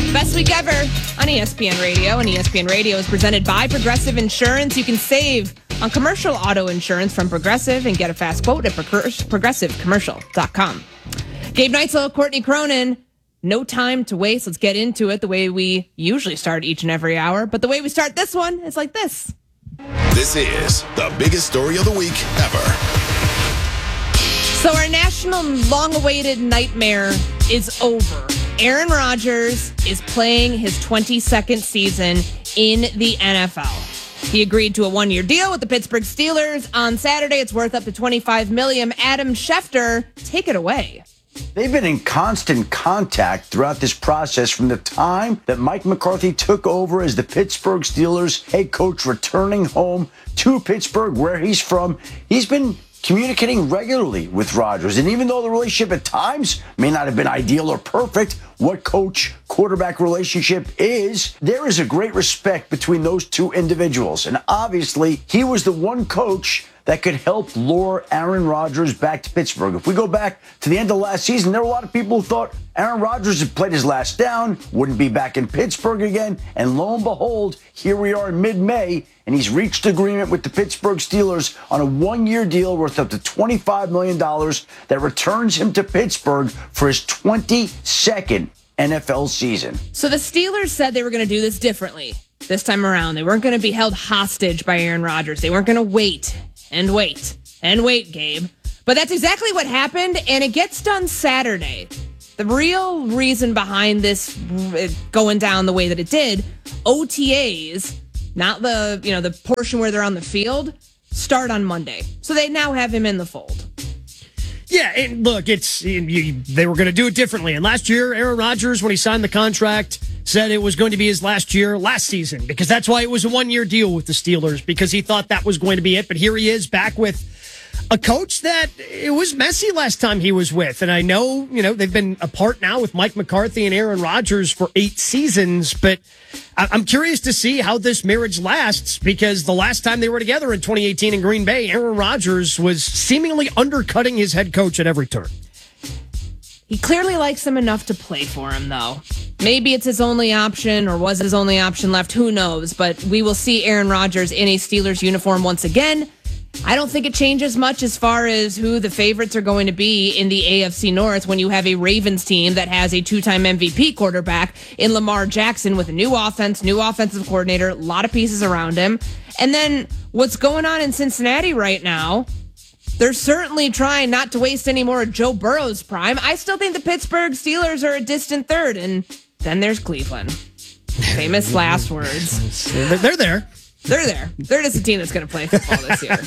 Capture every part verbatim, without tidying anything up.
Best week ever on E S P N Radio. And E S P N Radio is presented by Progressive Insurance. You can save on commercial auto insurance from Progressive and get a fast quote at progressive commercial dot com. Gabe Neitzel, Courtney Cronin. No time to waste. Let's get into it the way we usually start each and every hour. But the way we start this one is like this. This is the biggest story of the week ever. So our national long-awaited nightmare is over. Aaron Rodgers is playing his twenty-second season in the N F L. He agreed to a one-year deal with the Pittsburgh Steelers on Saturday. It's worth up to twenty-five million dollars. Adam Schefter, take it away. They've been in constant contact throughout this process from the time that Mike McCarthy took over as the Pittsburgh Steelers head coach, returning home to Pittsburgh, where he's from. He's been communicating regularly with Rodgers. And even though the relationship at times may not have been ideal or perfect, what coach-quarterback relationship is, there is a great respect between those two individuals. And obviously, he was the one coach that could help lure Aaron Rodgers back to Pittsburgh. If we go back to the end of last season, there were a lot of people who thought Aaron Rodgers had played his last down, wouldn't be back in Pittsburgh again. And lo and behold, here we are in mid-May, and he's reached agreement with the Pittsburgh Steelers on a one-year deal worth up to twenty-five million dollars that returns him to Pittsburgh for his twenty-second N F L season. So the Steelers said they were going to do this differently this time around. They weren't going to be held hostage by Aaron Rodgers. They weren't going to wait and wait and wait, Gabe. But that's exactly what happened, and it gets done Saturday. The real reason behind this going down the way that it did, O T As, not the, you know, the portion where they're on the field, start on Monday. So they now have him in the fold. Yeah, and look, it's you, they were going to do it differently. And last year, Aaron Rodgers, when he signed the contract, said it was going to be his last year last season, because that's why it was a one-year deal with the Steelers, because he thought that was going to be it. But here he is back with a coach that it was messy last time he was with. And I know, you know, they've been apart now with Mike McCarthy and Aaron Rodgers for eight seasons, but I'm curious to see how this marriage lasts, because the last time they were together in twenty eighteen in Green Bay, Aaron Rodgers was seemingly undercutting his head coach at every turn. He clearly likes him enough to play for him, though. Maybe it's his only option, or was his only option left. Who knows? But we will see Aaron Rodgers in a Steelers uniform once again. I don't think it changes much as far as who the favorites are going to be in the A F C North when you have a Ravens team that has a two-time M V P quarterback in Lamar Jackson with a new offense, new offensive coordinator, a lot of pieces around him. And then what's going on in Cincinnati right now, they're certainly trying not to waste any more of Joe Burrow's prime. I still think the Pittsburgh Steelers are a distant third. And then there's Cleveland. Famous last words. They're there. They're there. They're just a team that's going to play football this year.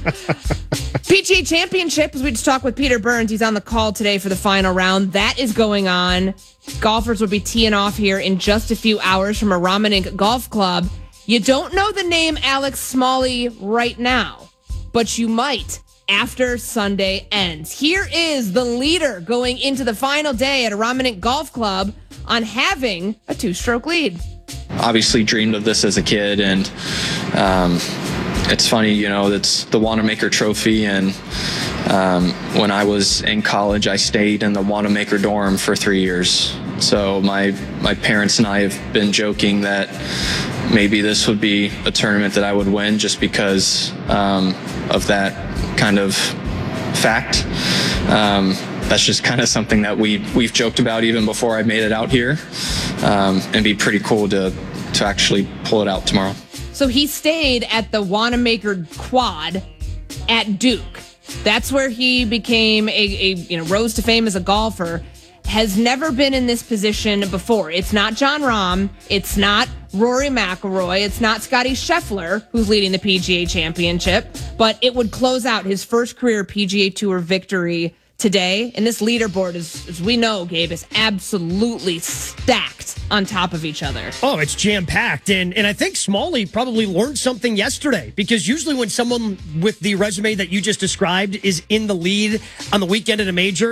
P G A Championship, as we just talked with Peter Burns, he's on the call today for the final round. That is going on. Golfers will be teeing off here in just a few hours from a Romanink Golf Club. You don't know the name Alex Smalley right now, but you might after Sunday ends. Here is the leader going into the final day at a Romanink Golf Club on having a two-stroke lead. Obviously dreamed of this as a kid, and um, it's funny, you know, it's the Wanamaker Trophy, and um, when I was in college, I stayed in the Wanamaker dorm for three years. So my my parents and I have been joking that maybe this would be a tournament that I would win, just because um, of that kind of fact. Um, that's just kind of something that we we've joked about even before I made it out here. Um, and be pretty cool to to actually pull it out tomorrow. So he stayed at the Wanamaker Quad at Duke. That's where he became a, a you know rose to fame as a golfer. Has never been in this position before. It's not Jon Rahm. It's not Rory McIlroy. It's not Scotty Scheffler, who's leading the P G A Championship. But it would close out his first career P G A Tour victory today. And this leaderboard, is, as we know, Gabe, is absolutely stacked on top of each other. Oh, it's jam-packed. And and I think Smalley probably learned something yesterday, because usually when someone with the resume that you just described is in the lead on the weekend at a major,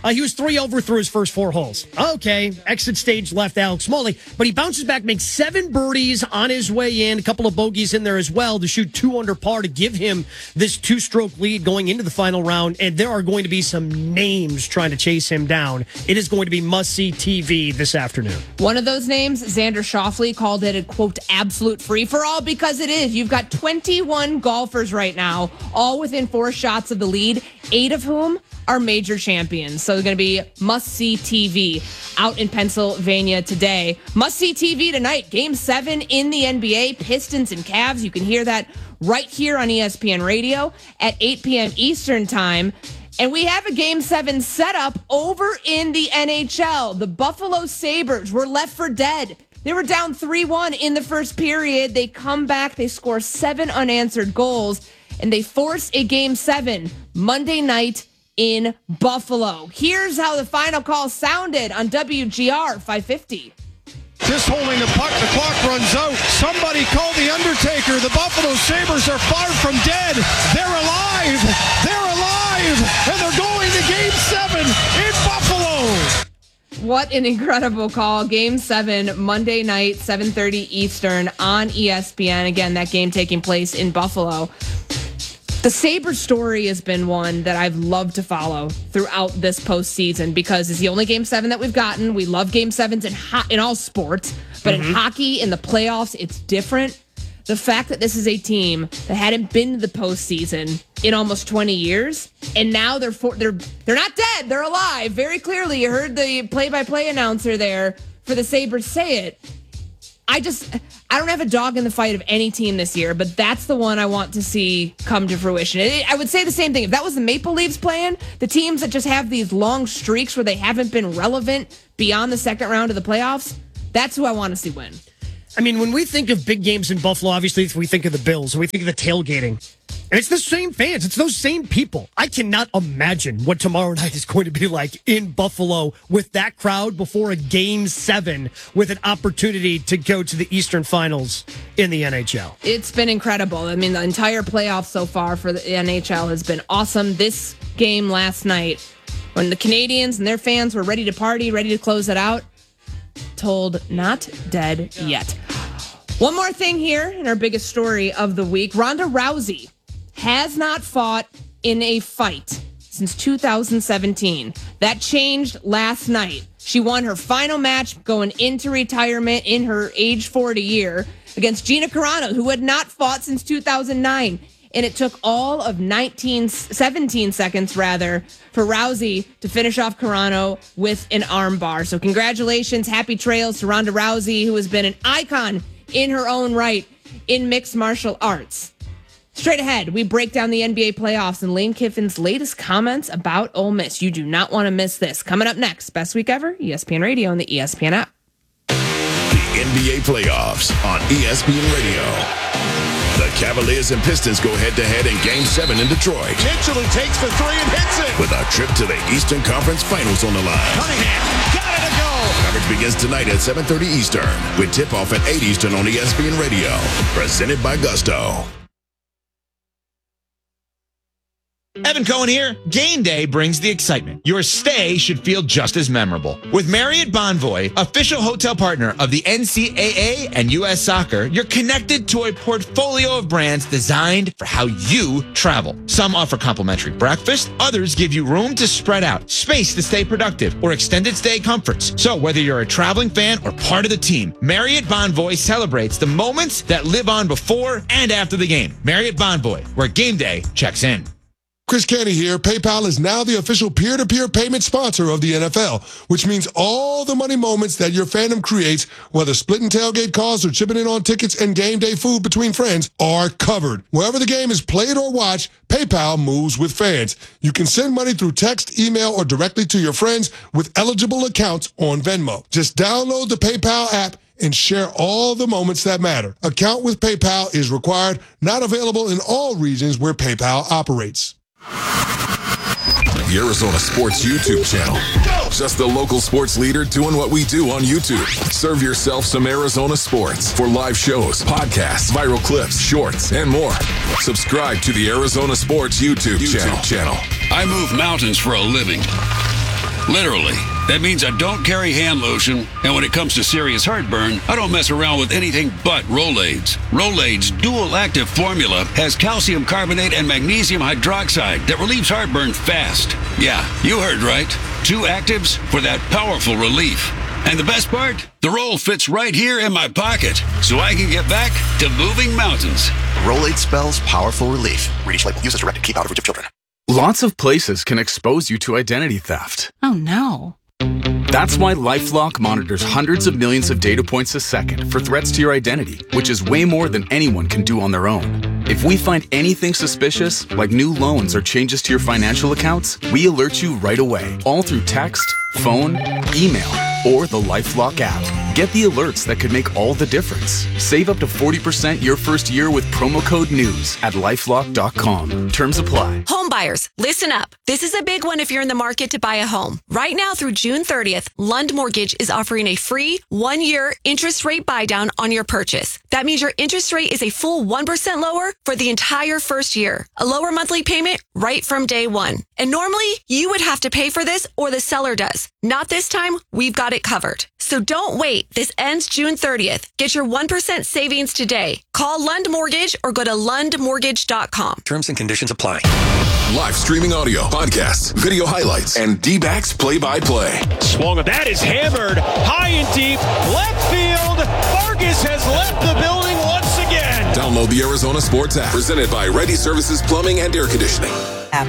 Uh, he was three over through his first four holes. Okay, exit stage left Alex Smalley, but he bounces back, makes seven birdies on his way in, a couple of bogeys in there as well to shoot two under par to give him this two-stroke lead going into the final round, and there are going to be some names trying to chase him down. It is going to be must-see T V this afternoon. One of those names, Xander Schauffele, called it a, quote, absolute free-for-all, because it is. You've got twenty-one golfers right now, all within four shots of the lead, eight of whom are major champions. So it's going to be must-see T V out in Pennsylvania today. Must-see T V tonight. Game seven in the N B A, Pistons and Cavs. You can hear that right here on E S P N Radio at eight p.m. Eastern time. And we have a Game seven setup over in the N H L. The Buffalo Sabres were left for dead. They were down three one in the first period. They come back. They score seven unanswered goals. And they force a Game seven Monday night in Buffalo. Here's how the final call sounded on W G R five fifty. Just holding the puck, the clock runs out. Somebody call the Undertaker. The Buffalo Sabres are far from dead. They're alive. They're alive. And they're going to Game seven in Buffalo. What an incredible call. Game seven, Monday night, seven thirty Eastern on E S P N. Again, that game taking place in Buffalo. The Sabres story has been one that I've loved to follow throughout this postseason because it's the only Game seven that we've gotten. We love Game sevens in, ho- in all sports, but mm-hmm. in hockey, in the playoffs, it's different. The fact that this is a team that hadn't been to the postseason in almost twenty years, and now they're for, they're they're not dead, they're alive. Very clearly, you heard the play-by-play announcer there for the Sabres say it. I just, I don't have a dog in the fight of any team this year, but that's the one I want to see come to fruition. It, I would say the same thing. If that was the Maple Leafs playing, the teams that just have these long streaks where they haven't been relevant beyond the second round of the playoffs, that's who I want to see win. I mean, when we think of big games in Buffalo, obviously we think of the Bills and we think of the tailgating. And it's the same fans. It's those same people. I cannot imagine what tomorrow night is going to be like in Buffalo with that crowd before a Game seven with an opportunity to go to the Eastern Finals in the N H L. It's been incredible. I mean, the entire playoff so far for the N H L has been awesome. This game last night, when the Canadians and their fans were ready to party, ready to close it out, told not dead yet. One more thing here in our biggest story of the week. Ronda Rousey has not fought in a fight since two thousand seventeen. That changed last night. She won her final match going into retirement in her age forty year against Gina Carano, who had not fought since two thousand nine. And it took all of nineteen, seventeen seconds, rather, for Rousey to finish off Carano with an armbar. So congratulations, happy trails to Ronda Rousey, who has been an icon in her own right in mixed martial arts. Straight ahead, we break down the N B A playoffs and Lane Kiffin's latest comments about Ole Miss. You do not want to miss this. Coming up next, Best Week Ever, E S P N Radio and the E S P N app. The N B A playoffs on E S P N Radio. The Cavaliers and Pistons go head-to-head in Game seven in Detroit. Mitchell takes the three and hits it. With a trip to the Eastern Conference Finals on the line. Cunningham got it to go. Coverage begins tonight at seven thirty Eastern with tip-off at eight Eastern on E S P N Radio. Presented by Gusto. Evan Cohen here. Game day brings the excitement. Your stay should feel just as memorable. With Marriott Bonvoy, official hotel partner of the N C double A and U S Soccer, you're connected to a portfolio of brands designed for how you travel. Some offer complimentary breakfast, others give you room to spread out, space to stay productive, or extended stay comforts. So whether you're a traveling fan or part of the team, Marriott Bonvoy celebrates the moments that live on before and after the game. Marriott Bonvoy, where game day checks in. Chris Canty here. PayPal is now the official peer-to-peer payment sponsor of the N F L, which means all the money moments that your fandom creates, whether splitting tailgate costs or chipping in on tickets and game day food between friends, are covered. Wherever the game is played or watched, PayPal moves with fans. You can send money through text, email, or directly to your friends with eligible accounts on Venmo. Just download the PayPal app and share all the moments that matter. Account with PayPal is required, not available in all regions where PayPal operates. The Arizona Sports YouTube channel. Just the local sports leader doing what we do on YouTube. Serve yourself some Arizona sports for live shows, podcasts, viral clips, shorts, and more. Subscribe to the Arizona Sports YouTube, YouTube channel. channel. I move mountains for a living. Literally. That means I don't carry hand lotion, and when it comes to serious heartburn, I don't mess around with anything but Rolaids. Rolaids' dual-active formula has calcium carbonate and magnesium hydroxide that relieves heartburn fast. Yeah, you heard right. Two actives for that powerful relief. And the best part? The roll fits right here in my pocket, so I can get back to moving mountains. Rolade spells powerful relief. Read each label. Use as directed. Keep out of reach of children. Lots of places can expose you to identity theft. Oh, no. That's why LifeLock monitors hundreds of millions of data points a second for threats to your identity, which is way more than anyone can do on their own. If we find anything suspicious, like new loans or changes to your financial accounts, we alert you right away, all through text, phone, email, or the LifeLock app. Get the alerts that could make all the difference. Save up to forty percent your first year with promo code NEWS at lifelock dot com. Terms apply. Home buyers, listen up. This is a big one if you're in the market to buy a home. Right now through June thirtieth, Lund Mortgage is offering a free one-year interest rate buydown on your purchase. That means your interest rate is a full one percent lower for the entire first year. A lower monthly payment right from day one. And normally, you would have to pay for this or the seller does. Not this time, we've got it covered. So don't wait. This ends June thirtieth. Get your one percent savings today. Call Lund Mortgage or go to lund mortgage dot com. Terms and conditions apply. Live streaming audio, podcasts, video highlights, and D-backs play-by-play. Swung. That is hammered high and deep. Left field. Vargas has left the building once again. Download the Arizona Sports app. Presented by Ready Services Plumbing and Air Conditioning.